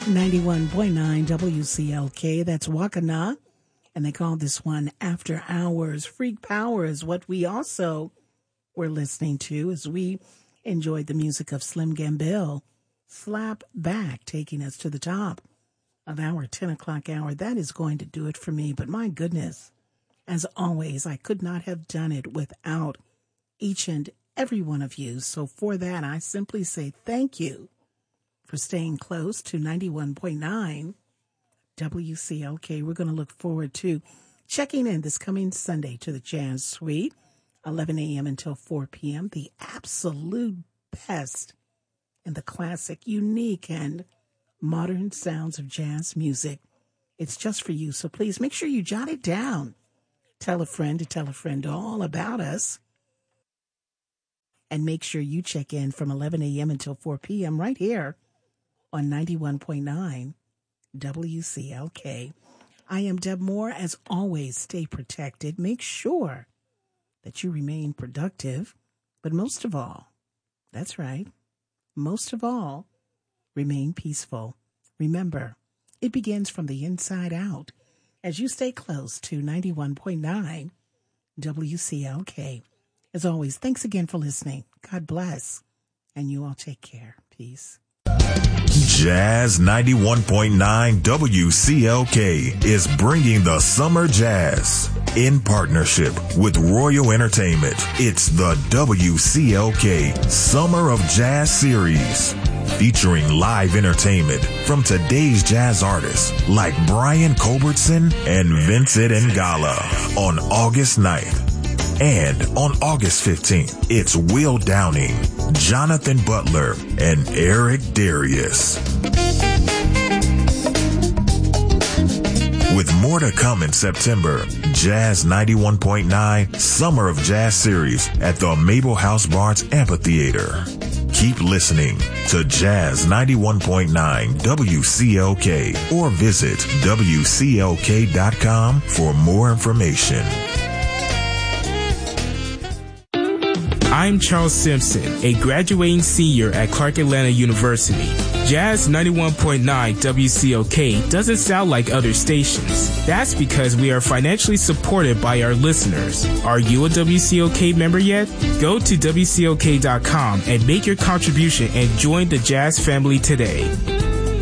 91.9 WCLK, that's Wakana, and they call this one After Hours. Freak Power is what we also were listening to as we enjoyed the music of Slim Gambill, Slap Back, taking us to the top of our 10 o'clock hour. That is going to do it for me, but my goodness, as always, I could not have done it without each and every one of you. So for that, I simply say thank you for staying close to 91.9 WCLK. We're going to look forward to checking in this coming Sunday to the Jazz Suite, 11 a.m. until 4 p.m. The absolute best in the classic, unique, and modern sounds of jazz music. It's just for you, so please make sure you jot it down. Tell a friend to tell a friend all about us. And make sure you check in from 11 a.m. until 4 p.m. right here on 91.9 WCLK. I am Deb Moore. As always, stay protected. Make sure that you remain productive. But most of all, that's right, most of all, remain peaceful. Remember, it begins from the inside out as you stay close to 91.9 WCLK. As always, thanks again for listening. God bless. And you all take care. Peace. Jazz 91.9 WCLK is bringing the summer jazz in partnership with Royal Entertainment. It's the WCLK Summer of Jazz Series, featuring live entertainment from today's jazz artists like Brian Culbertson and Vincent Ngala on August 9th. And on August 15th, it's Will Downing, Jonathan Butler, and Eric Darius. With more to come in September, Jazz 91.9 Summer of Jazz Series at the Mabel House Barnes Amphitheater. Keep listening to Jazz 91.9 WCLK or visit WCLK.com for more information. I'm Charles Simpson, a graduating senior at Clark Atlanta University. Jazz 91.9 WCLK doesn't sound like other stations. That's because we are financially supported by our listeners. Are you a WCLK member yet? Go to WCLK.com and make your contribution and join the Jazz family today.